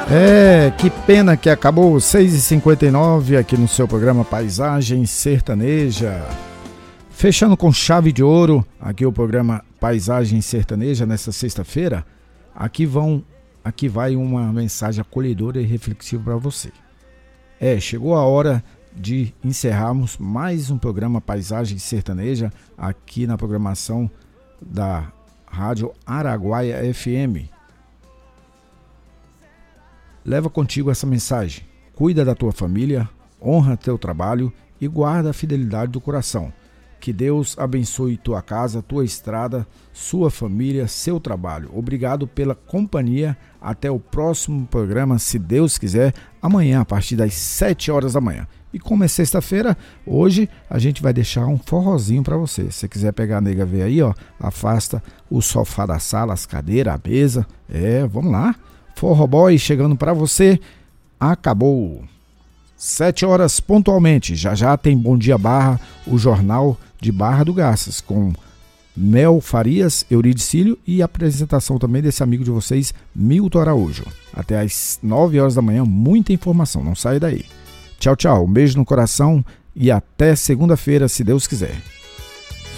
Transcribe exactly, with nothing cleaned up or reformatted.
É, que pena que acabou seis e cinquenta e nove aqui no seu programa Paisagem Sertaneja. Fechando com chave de ouro aqui o programa Paisagem Sertaneja nessa sexta-feira. Aqui vão, aqui vai uma mensagem acolhedora e reflexiva para você. É, chegou a hora de encerrarmos mais um programa Paisagem Sertaneja aqui na programação da Rádio Araguaia F M. Leva contigo essa mensagem. Cuida da tua família, honra teu trabalho e guarda a fidelidade do coração. Que Deus abençoe tua casa, tua estrada, sua família, seu trabalho. Obrigado pela companhia. Até o próximo programa, se Deus quiser, amanhã a partir das sete horas da manhã. E como é sexta-feira, hoje a gente vai deixar um forrozinho para você. Se você quiser pegar a nega ver aí, ó, afasta o sofá da sala, as cadeiras, a mesa. É, vamos lá. Forró Boy chegando para você. Acabou. Sete horas pontualmente. Já já tem Bom Dia Barra, o jornal de Barra do Garças, com Mel Farias, Euridicílio e a apresentação também desse amigo de vocês, Milton Araújo. Até às nove horas da manhã, muita informação. Não sai daí. Tchau, tchau. Um beijo no coração e até segunda-feira, se Deus quiser.